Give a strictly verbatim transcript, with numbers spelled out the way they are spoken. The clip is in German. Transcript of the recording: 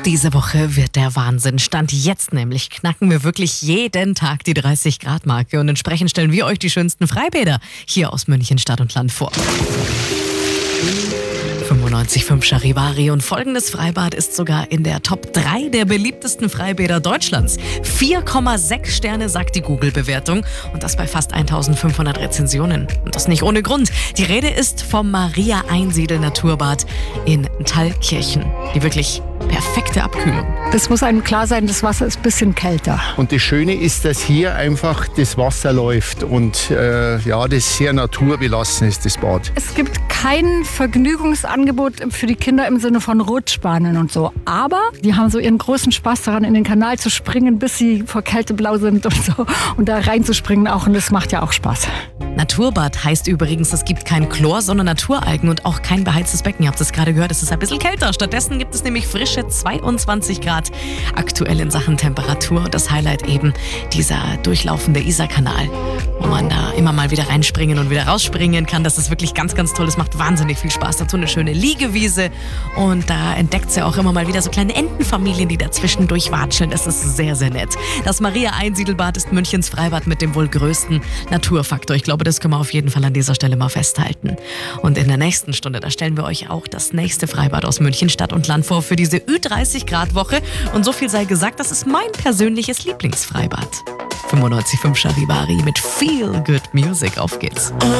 Diese Woche wird der Wahnsinn. Stand jetzt nämlich knacken wir wirklich jeden Tag die dreißig Grad Marke und entsprechend stellen wir euch die schönsten Freibäder hier aus München Stadt und Land vor. fünfundneunzig Komma fünf Charivari und folgendes Freibad ist sogar in der Top drei der beliebtesten Freibäder Deutschlands. vier Komma sechs Sterne sagt die Google-Bewertung und das bei fast eintausendfünfhundert Rezensionen. Und das nicht ohne Grund. Die Rede ist vom Maria Einsiedel Naturbad in Thalkirchen. Die wirklich perfekte Abkühlung. Das muss einem klar sein, das Wasser ist ein bisschen kälter. Und das Schöne ist, dass hier einfach das Wasser läuft und äh, ja, das sehr naturbelassen ist, das Bad. Es gibt kein Vergnügungsangebot für die Kinder im Sinne von Rutschbahnen und so. Aber die haben so ihren großen Spaß daran, in den Kanal zu springen, bis sie vor Kälte blau sind und so. Und da reinzuspringen auch. Und das macht ja auch Spaß. Naturbad heißt übrigens, es gibt kein Chlor, sondern Naturalgen und auch kein beheiztes Becken. Ihr habt es gerade gehört, es ist ein bisschen kälter. Stattdessen gibt es nämlich frische zweiundzwanzig Grad aktuell in Sachen Temperatur. Und das Highlight eben dieser durchlaufende Isarkanal, wo man da immer mal wieder reinspringen und wieder rausspringen kann. Das ist wirklich ganz, ganz toll. Es macht wahnsinnig viel Spaß. Dazu eine schöne Liegewiese und da entdeckt sie auch immer mal wieder so kleine Entenfamilien, die dazwischen durchwatscheln. Das ist sehr, sehr nett. Das Maria Einsiedelbad ist Münchens Freibad mit dem wohl größten Naturfaktor. Ich glaube, das können wir auf jeden Fall an dieser Stelle mal festhalten. Und in der nächsten Stunde, da stellen wir euch auch das nächste Freibad aus München Stadt und Land vor für diese Ü dreißig Grad Woche. Und so viel sei gesagt, das ist mein persönliches Lieblingsfreibad. fünfundneunzig Komma fünf Charivari mit Feel Good Music. Auf geht's.